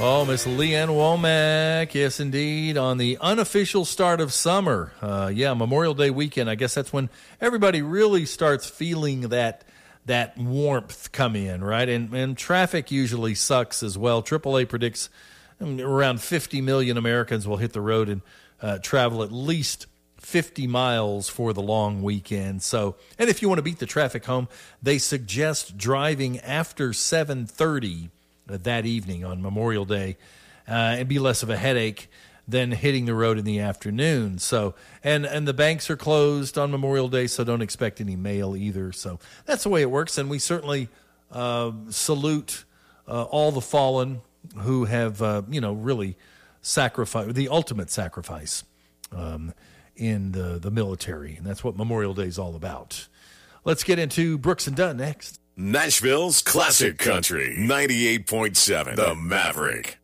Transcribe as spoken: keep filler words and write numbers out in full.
Oh, Miss Leanne Womack, yes, indeed, on the unofficial start of summer. Uh, yeah, Memorial Day weekend. I guess that's when everybody really starts feeling that that warmth come in, right? And, and traffic usually sucks as well. triple A predicts around fifty million Americans will hit the road and uh, travel at least fifty miles for the long weekend. So, and if you want to beat the traffic home, they suggest driving after seven thirty that evening on Memorial Day uh, and be less of a headache than hitting the road in the afternoon. So, and, and the banks are closed on Memorial Day, so don't expect any mail either. So that's the way it works. And we certainly uh, salute uh, all the fallen who have, uh, you know, really sacrificed, the ultimate sacrifice um, in the, the military. And that's what Memorial Day is all about. Let's get into Brooks and Dunn next. Nashville's Classic Country, ninety-eight point seven, The Maverick.